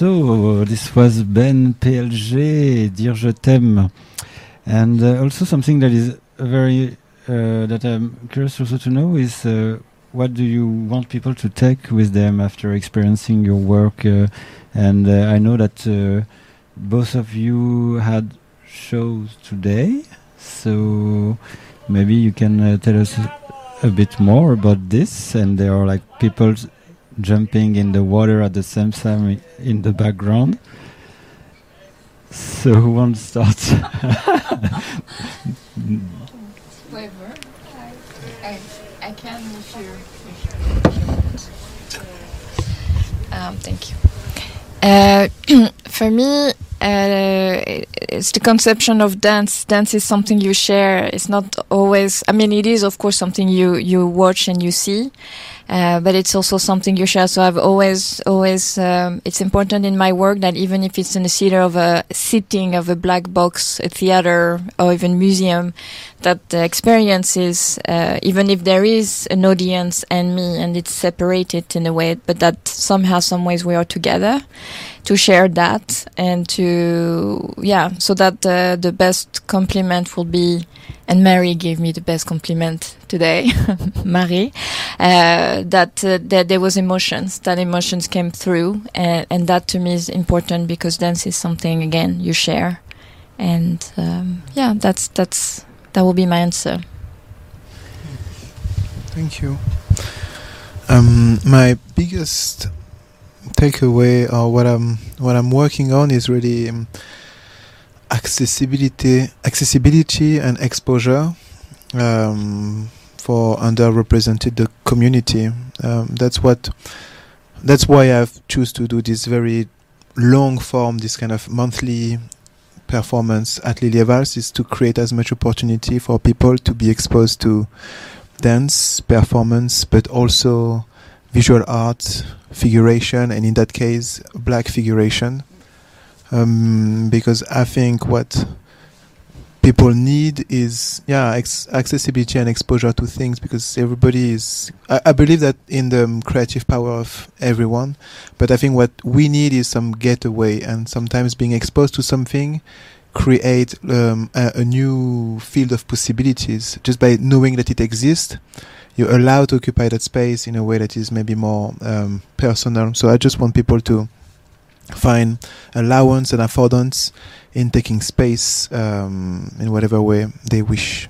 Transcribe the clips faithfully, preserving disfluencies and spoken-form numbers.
So this was Ben P L G, Dire Je t'aime, and uh, also something that is very uh, that I'm curious also to know is uh, what do you want people to take with them after experiencing your work? Uh, and uh, I know that uh, both of you had shows today, so maybe you can uh, tell us a bit more about this. And there are like people jumping in the water at the same time in the background. So who wants to start? Whoever. I, I, I can if you, if you um, thank you. Uh, for me, uh, it's the conception of dance. Dance is something you share. It's not always, I mean, it is of course something you, you watch and you see. Uh, but it's also something you share. So I've always, always, um, it's important in my work that even if it's in a theater of a sitting of a black box, a theater, or even museum, that the experience is, uh, even if there is an audience and me, and it's separated in a way, but that somehow, some ways we are together to share that and to, yeah, so that uh, the best compliment will be, and Mary gave me the best compliment today, Marie, uh, that, uh, that there was emotions, that emotions came through, and, and that to me is important because dance is something, again, you share. And um, yeah, that's, that's, that will be my answer. Thank you. Um, my biggest takeaway, or what I'm what I'm working on, is really um, accessibility, accessibility and exposure um, for underrepresented the community. Um, that's what. That's why I've choose to do this very long form, this kind of monthly performance at Lilie Vals, is to create as much opportunity for people to be exposed to dance, performance, but also visual art, figuration, and in that case, black figuration. Um, because I think what people need is, yeah, ex- accessibility and exposure to things, because everybody is, I, I believe that in the um, creative power of everyone, but I think what we need is some getaway, and sometimes being exposed to something create um, a, a new field of possibilities. Just by knowing that it exists, you're allowed to occupy that space in a way that is maybe more um, personal. So I just want people to find allowance and affordance in taking space um, in whatever way they wish.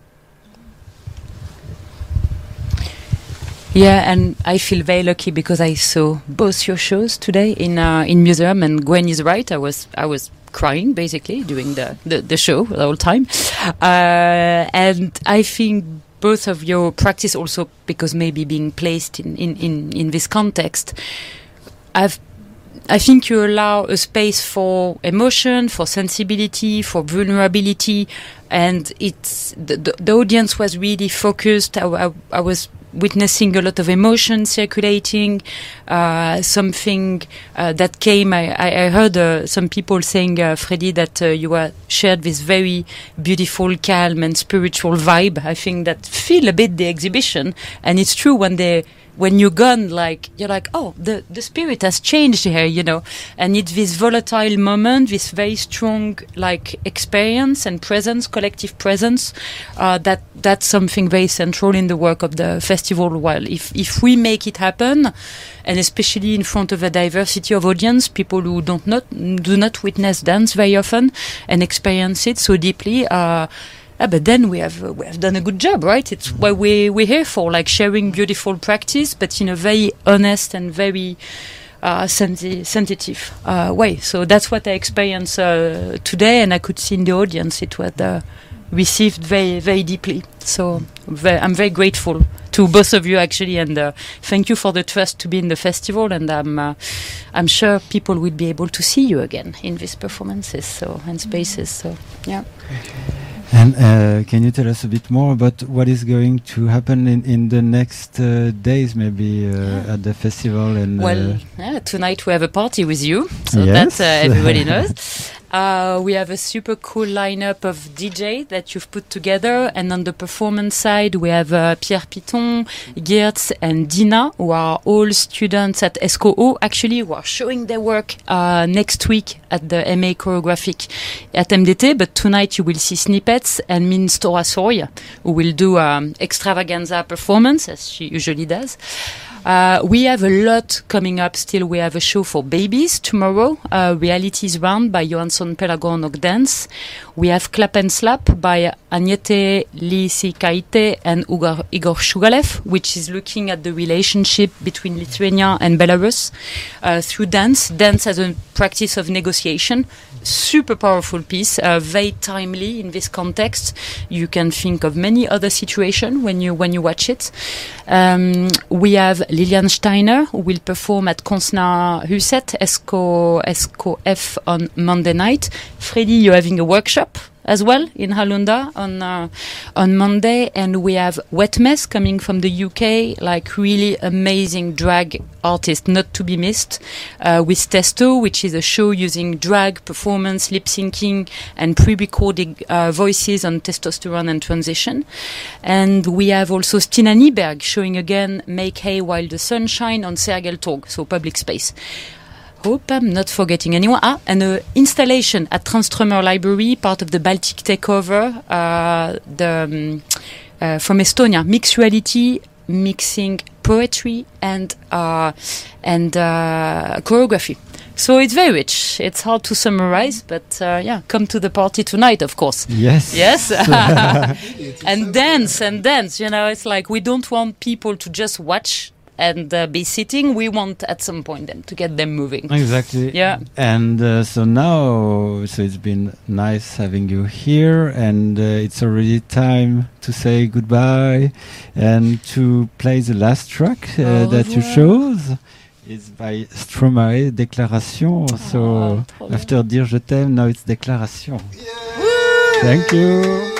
Yeah, and I feel very lucky because I saw both your shows today in uh, in museum. And Gwen is right. I was I was crying basically during the the, the show the whole time, uh, and I think both of your practice also, because maybe being placed in in in, in this context, I've. I think you allow a space for emotion, for sensibility, for vulnerability, and it's the, the, the audience was really focused. I, I, I was witnessing a lot of emotion circulating, uh, something uh, that came. I, I heard uh, some people saying, uh, Freddy, that uh, you are shared this very beautiful, calm and spiritual vibe. I think that feel a bit the exhibition, and it's true when they. When you're gone, like, you're like, oh, the, the spirit has changed here, you know. And it's this volatile moment, this very strong, like, experience and presence, collective presence, uh, that that's something very central in the work of the festival. Well, if, if we make it happen, and especially in front of a diversity of audience, people who don't not, do not witness dance very often and experience it so deeply, uh, Ah, but then we have uh, we have done a good job, right? It's what we we're here for, like sharing beautiful practice, but in a very honest and very uh, sensi- sensitive uh, way. So that's what I experienced uh, today, and I could see in the audience it was uh, received very very deeply. So ve- I'm very grateful to both of you actually, and uh, thank you for the trust to be in the festival. And I'm uh, I'm sure people will be able to see you again in these performances so and spaces. So yeah. And uh, can you tell us a bit more about what is going to happen in, in the next uh, days, maybe uh, yeah. at the festival? And well, uh, yeah, tonight we have a party with you, so yes. that uh, everybody knows. Uh, we have a super cool lineup of D J that you've put together, and on the performance side, we have uh, Pierre Piton, Geertz, and Dina, who are all students at S C O O, actually, who are showing their work uh, next week at the M A Choreographic at M D T. But tonight, you will see snippets, and Min Storasoy, who will do um, extravaganza performance, as she usually does. Uh, we have a lot coming up still. We have a show for babies tomorrow, uh, Realities Round by Johansson Pelagorn og Dance. We have Clap and Slap by Agnete Lisikaite and Igor, Igor Shugalev, which is looking at the relationship between Lithuania and Belarus uh, through dance. Dance as a practice of negotiation. Super powerful piece, uh, very timely in this context. You can think of many other situations when you when you watch it. Um, we have Lilian Steiner, who will perform at Konsna Huset, S C O F on Monday night. Freddy, you're having a workshop as well in Halunda on uh, on Monday, and we have Wet Mess coming from the U K, like really amazing drag artist not to be missed, uh, with Testo, which is a show using drag performance, lip syncing, and pre-recorded uh, voices on testosterone and transition. And we have also Stina Nyberg showing again Make Hay While the Sun Shine on Sergel Torg, so public space. Hope I'm not forgetting anyone. Ah, and an installation at Tranströmer Library, part of the Baltic Takeover, uh, the, um, uh, from Estonia, mixed reality, mixing poetry and uh, and uh, choreography. So it's very rich. It's hard to summarize, but uh, yeah, come to the party tonight, of course. Yes. Yes. And dance and dance. You know, it's like we don't want people to just watch and uh, be sitting. We want at some point then to get them moving. Exactly. Yeah. And uh, so now, so it's been nice having you here, and uh, it's already time to say goodbye and to play the last track uh, that you chose. It's by Stromae, Déclaration. So Oh, after Dire Je t'aime, now it's Déclaration. Thank you.